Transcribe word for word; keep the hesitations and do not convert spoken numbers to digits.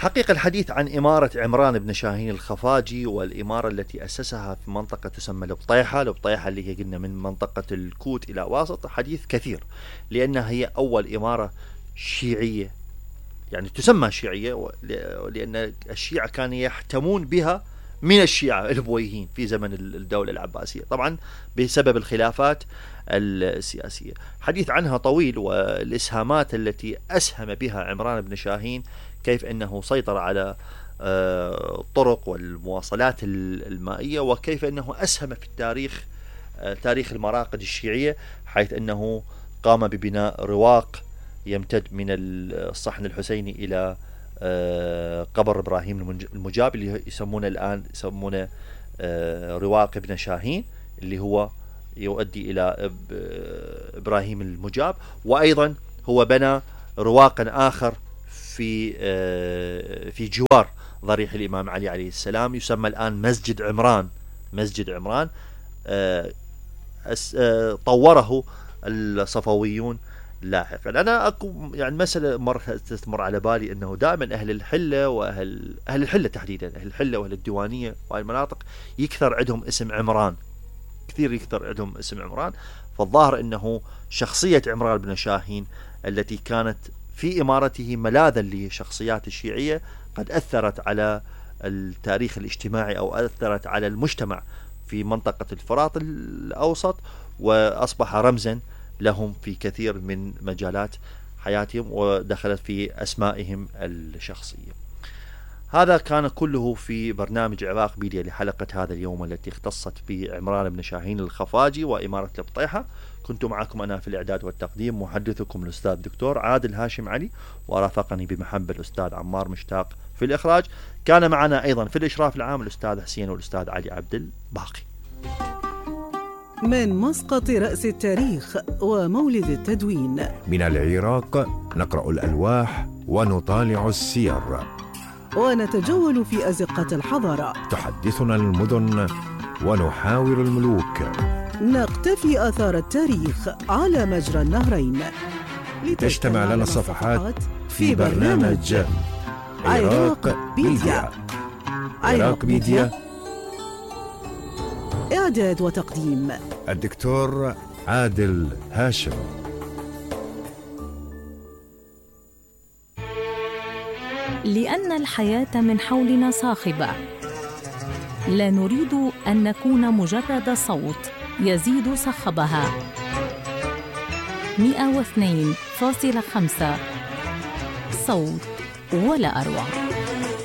حقيقة الحديث عن إمارة عمران بن شاهين الخفاجي والإمارة التي أسسها في منطقة تسمى البطيحة، البطيحة اللي هي قلنا من منطقة الكوت إلى واسط، حديث كثير، لأنها هي أول إمارة شيعية، يعني تسمى شيعية لأن الشيعة كانوا يحتمون بها من الشيعة البويهيين في زمن الدولة العباسية، طبعا بسبب الخلافات السياسية. حديث عنها طويل، والإسهامات التي أسهم بها عمران بن شاهين، كيف أنه سيطر على الطرق والمواصلات المائية، وكيف أنه أسهم في التاريخ، تاريخ المراقد الشيعية، حيث أنه قام ببناء رواق يمتد من الصحن الحسيني إلى قبر إبراهيم المجاب اللي يسمونه الآن يسمونه رواق ابن شاهين، اللي هو يؤدي إلى إبراهيم المجاب. وأيضا هو بنى رواقا آخر في في جوار ضريح الإمام علي عليه السلام، يسمى الآن مسجد عمران. مسجد عمران طوره الصفويون لاحقا. أنا أكو يعني مسألة مر تمر على بالي، أنه دائما أهل الحلة وأهل أهل الحلة تحديدا، أهل الحلة وأهل الديوانية وهاي المناطق يكثر عندهم اسم عمران، كثير يكثر عندهم اسم عمران. فالظاهر أنه شخصية عمران بن شاهين التي كانت في إمارته ملاذا لشخصيات الشيعية قد أثرت على التاريخ الاجتماعي أو أثرت على المجتمع في منطقة الفرات الأوسط، وأصبح رمزا لهم في كثير من مجالات حياتهم، ودخلت في أسمائهم الشخصية. هذا كان كله في برنامج عراق ميديا لحلقة هذا اليوم التي اختصت بعمران بن شاهين الخفاجي وإمارة البطيحة. كنت معكم أنا في الإعداد والتقديم محدثكم الأستاذ الدكتور عادل هاشم علي، ورافقني بمحبة الأستاذ عمار مشتاق في الإخراج. كان معنا أيضا في الإشراف العام الأستاذ حسين والأستاذ علي عبد الباقي. من مسقط رأس التاريخ ومولد التدوين، من العراق نقرأ الألواح ونطالع السير، ونتجول في أزقة الحضارة. تحدثنا المدن ونحاور الملوك، نقتفي آثار التاريخ على مجرى النهرين. تجتمع لنا الصفحات في برنامج عراق ميديا. عراق ميديا، إعداد وتقديم الدكتور عادل هاشم. لأن الحياة من حولنا صاخبة، لا نريد أن نكون مجرد صوت يزيد صخبها. مئة واثنين فاصلة خمسة صوت ولا أروع.